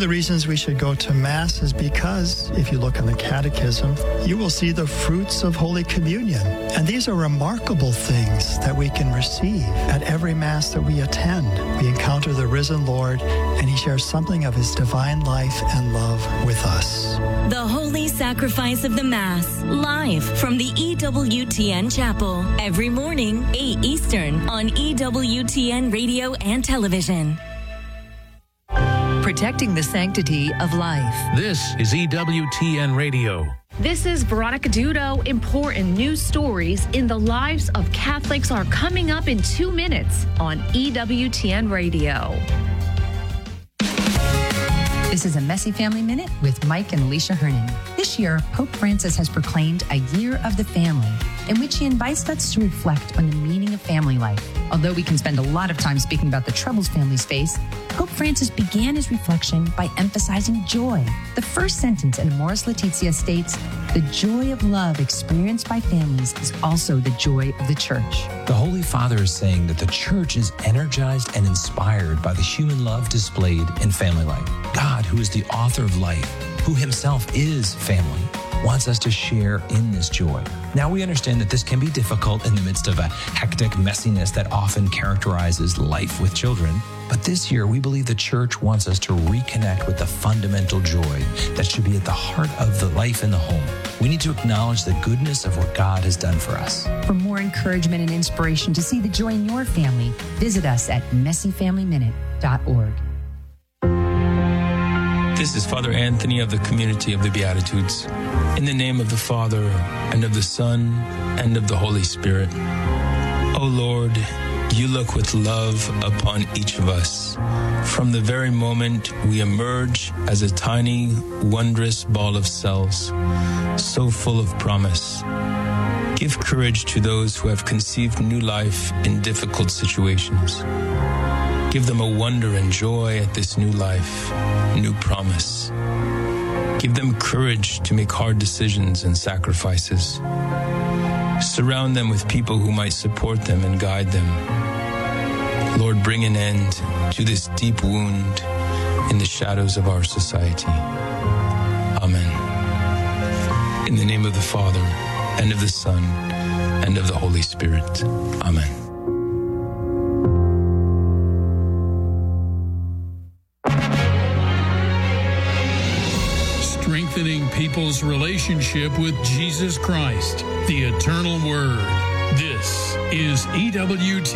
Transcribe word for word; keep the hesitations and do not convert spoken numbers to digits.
the reasons we should go to Mass is because, if you look in the Catechism, you will see the fruits of Holy Communion. And these are remarkable things that we can receive at every Mass that we attend. We encounter the risen Lord, and He shares something of His divine life and love with us. The Holy Sacrifice of the Mass, live from the E W T N Chapel, every morning, eight Eastern, on E W T N Radio and Television. Protecting the sanctity of life. This is E W T N Radio. This is Veronica Dudo. Important news stories in the lives of Catholics are coming up in two minutes on E W T N Radio. This is a Messy Family Minute with Mike and Alicia Hernan. This year, Pope Francis has proclaimed a year of the family, in which he invites us to reflect on the meaning of family life. Although we can spend a lot of time speaking about the troubles families face, Pope Francis began his reflection by emphasizing joy. The first sentence in Amoris Laetitia states, "The joy of love experienced by families is also the joy of the Church." The Holy Father is saying that the Church is energized and inspired by the human love displayed in family life. God, who is the author of life, who himself is family, wants us to share in this joy. Now, we understand that this can be difficult in the midst of a hectic messiness that often characterizes life with children. But this year, we believe the Church wants us to reconnect with the fundamental joy that should be at the heart of the life in the home. We need to acknowledge the goodness of what God has done for us. For more encouragement and inspiration to see the joy in your family, visit us at messy family minute dot org. This is Father Anthony of the Community of the Beatitudes. In the name of the Father, and of the Son, and of the Holy Spirit. O Lord, you look with love upon each of us. From the very moment we emerge as a tiny, wondrous ball of cells, so full of promise. Give courage to those who have conceived new life in difficult situations. Give them a wonder and joy at this new life, new promise. Give them courage to make hard decisions and sacrifices. Surround them with people who might support them and guide them. Lord, bring an end to this deep wound in the shadows of our society. Amen. In the name of the Father, and of the Son, and of the Holy Spirit. Amen. Strengthening people's relationship with Jesus Christ, the eternal Word. This is E W T